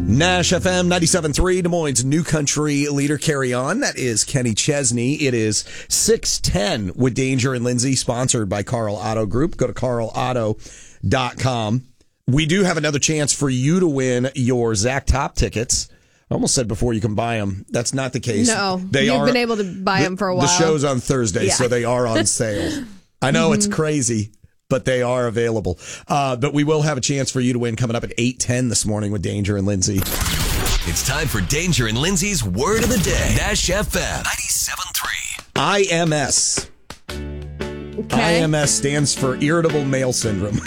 Nash FM 97.3, Des Moines' new country leader, Carry On. That is Kenny Chesney. It is 6:10 with Danger and Lindsay, sponsored by Carl Auto Group. Go to carlauto.com. We do have another chance for you to win your Zach Top tickets. I almost said before you can buy them. That's not the case. No, you've been able to buy them for a while. The show's on Thursday, so they are on sale. I know it's crazy, but they are available. But we will have a chance for you to win coming up at 8:10 this morning with Danger and Lindsay. It's time for Danger and Lindsay's Word of the Day. Nash FM 97.3. IMS. Okay. IMS stands for Irritable Male Syndrome.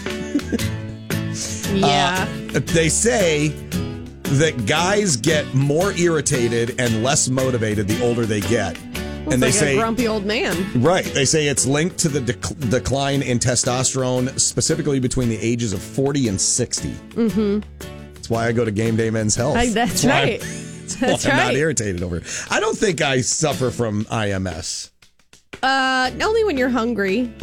Yeah. They say that guys get more irritated and less motivated the older they get. It's And they like say, a grumpy old man. right, they say it's linked to the decline in testosterone, specifically between the ages of 40 and 60. Mm-hmm. That's why I go to Game Day Men's Health. That's right. That's why I'm not irritated over it. I don't think I suffer from IMS. Only when you're hungry.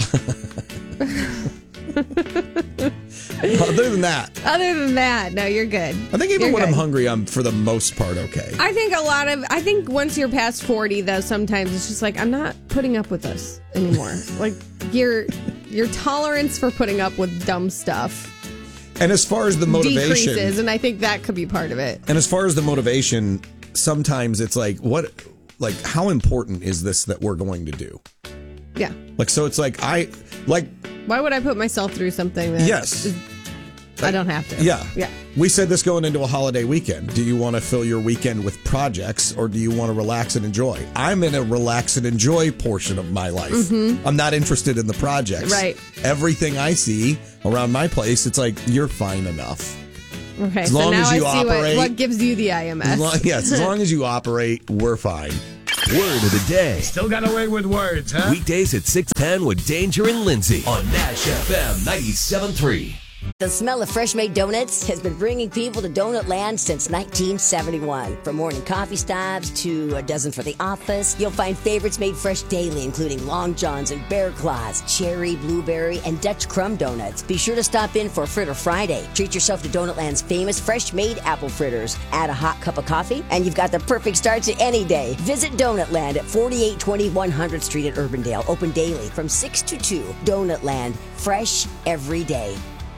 Other than that, no, you're good. I think even You're when I'm good. hungry, I'm for the most part okay. I think once you're past 40, though, sometimes it's just like, I'm not putting up with this anymore. Like, your tolerance for putting up with dumb stuff And as far as the motivation, decreases, and I think that could be part of it. and as far as the motivation, sometimes it's like, how important is this that we're going to do? Yeah. So it's like, Why would I put myself through something that yes. I don't have to? Yeah. Yeah. We said this going into a holiday weekend. Do you want to fill your weekend with projects or do you want to relax and enjoy? I'm in a relax and enjoy portion of my life. Mm-hmm. I'm not interested in the projects. Right. Everything I see around my place, it's like, you're fine enough. Okay, As so long now as you I see operate- what gives you the IMS. As long as you operate, we're fine. Word of the Day. Still got away with words, huh? Weekdays at 6:10 with Danger and Lindsay on Nash FM 97.3. The smell of fresh-made donuts has been bringing people to Donut Land since 1971. From morning coffee stops to a dozen for the office, you'll find favorites made fresh daily, including Long Johns and Bear Claws, cherry, blueberry, and Dutch crumb donuts. Be sure to stop in for Fritter Friday. Treat yourself to Donut Land's famous fresh-made apple fritters. Add a hot cup of coffee, and you've got the perfect start to any day. Visit Donut Land at 4820 100th Street at Urbandale. Open daily from 6 to 2. Donut Land. Fresh every day.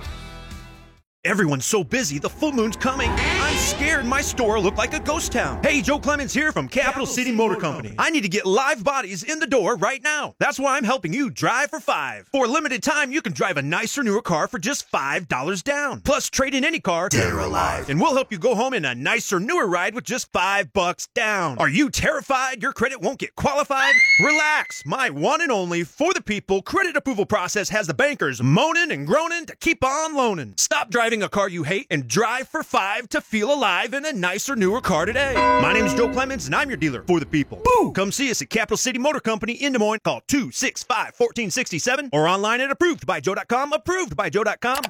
Everyone's so busy, the full moon's coming. I'm scared my store will look like a ghost town. Hey, Joe Clemens here from Capital City Motor Company. I need to get live bodies in the door right now. That's why I'm helping you drive for $5. For a limited time, you can drive a nicer, newer car for just $5 down. Plus, trade in any car, dead or alive, and we'll help you go home in a nicer, newer ride with just $5 down. Are you terrified your credit won't get qualified? Relax. My one and only for the people credit approval process has the bankers moaning and groaning to keep on loaning. Stop driving a car you hate and drive for $5 to feel alive in a nicer, newer car today. My name's Joe Clemens, and I'm your dealer for the people. Boo! Come see us at Capital City Motor Company in Des Moines. Call 265-1467 or online at approvedbyjoe.com. Approvedbyjoe.com.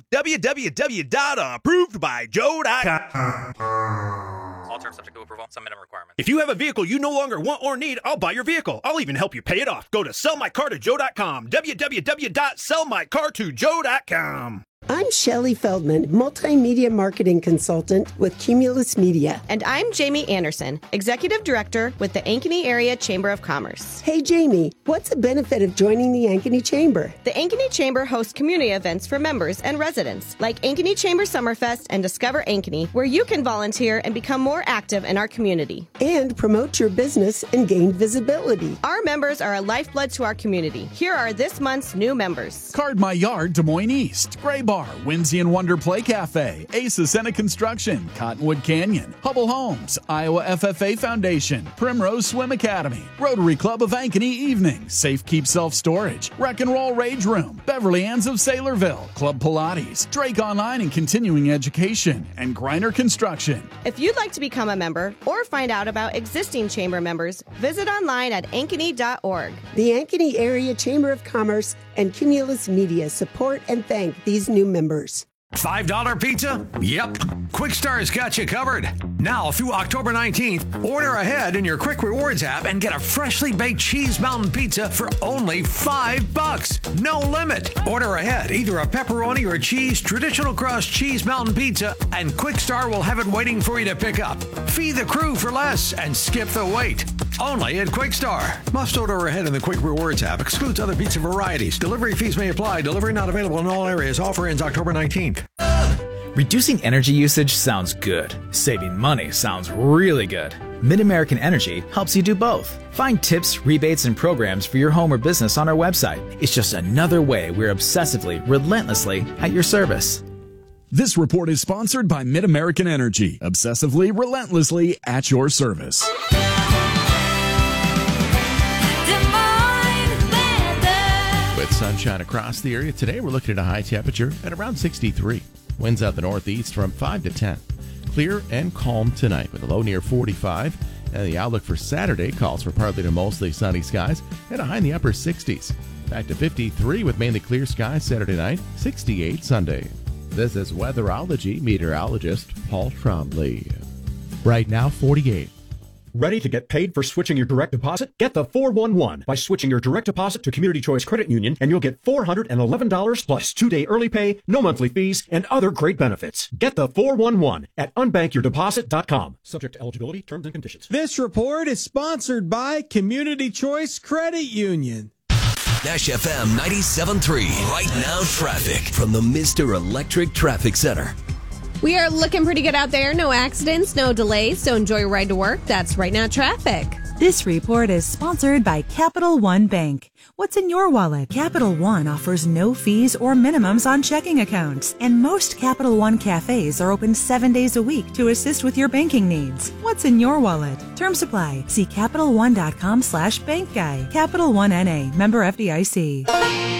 www.approvedbyjoe.com. All terms subject to approval. Some minimum requirements. If you have a vehicle you no longer want or need, I'll buy your vehicle. I'll even help you pay it off. Go to sellmycar2joe.com. www.sellmycar2joe.com. I'm Shelley Feldman, multimedia marketing consultant with Cumulus Media. And I'm Jamie Anderson, Executive Director with the Ankeny Area Chamber of Commerce. Hey, Jamie, what's the benefit of joining the Ankeny Chamber? The Ankeny Chamber hosts community events for members and residents, like Ankeny Chamber Summerfest and Discover Ankeny, where you can volunteer and become more active in our community. And promote your business and gain visibility. Our members are a lifeblood to our community. Here are this month's new members. Card My Yard, Des Moines East, Gray Bar, Whimsy and Wonder Play Cafe, Ace Ascena Construction, Cottonwood Canyon, Hubble Homes, Iowa FFA Foundation, Primrose Swim Academy, Rotary Club of Ankeny Evening, Safe Keep Self Storage, Wreck and Roll Rage Room, Beverly Ann's of Saylorville, Club Pilates, Drake Online and Continuing Education, and Griner Construction. If you'd like to become a member or find out about existing chamber members, visit online at ankeny.org. The Ankeny Area Chamber of Commerce and Cumulus Media support and thank these new members. $5 pizza? Yep. Quick Star's got you covered. Now through October 19th, order ahead in your Quick Rewards app and get a freshly baked Cheese Mountain Pizza for only $5. No limit. Order ahead, either a pepperoni or cheese traditional crust Cheese Mountain Pizza, and Quick Star will have it waiting for you to pick up. Feed the crew for less and skip the wait. Only at Quick Star. Must order ahead in the Quick Rewards app. Excludes other pizza varieties. Delivery fees may apply. Delivery not available in all areas. Offer ends October 19th. Reducing energy usage sounds good. Saving money sounds really good. MidAmerican Energy helps you do both. Find tips, rebates, and programs for your home or business on our website. It's just another way we're obsessively, relentlessly at your service. This report is sponsored by MidAmerican Energy. Obsessively, relentlessly at your service. With sunshine across the area, today we're looking at a high temperature at around 63. Winds out the northeast from 5 to 10. Clear and calm tonight with a low near 45. And the outlook for Saturday calls for partly to mostly sunny skies and a high in the upper 60s. Back to 53 with mainly clear skies Saturday night, 68 Sunday. This is weatherology meteorologist Paul Trombley. Right now, 48. Ready to get paid for switching your direct deposit? Get the 411 by switching your direct deposit to Community Choice Credit Union, and you'll get $411 plus 2-day early pay, no monthly fees, and other great benefits. Get the 411 at unbankyourdeposit.com. Subject to eligibility, terms and conditions. This report is sponsored by Community Choice Credit Union. Dash FM 97.3. Right now traffic from the Mr. Electric Traffic Center. We are looking pretty good out there. No accidents, no delays, so enjoy your ride to work. That's Right Now Traffic. This report is sponsored by Capital One Bank. What's in your wallet? Capital One offers no fees or minimums on checking accounts, and most Capital One cafes are open 7 days a week to assist with your banking needs. What's in your wallet? Terms apply. See CapitalOne.com/bankguy. Capital One N.A. Member FDIC.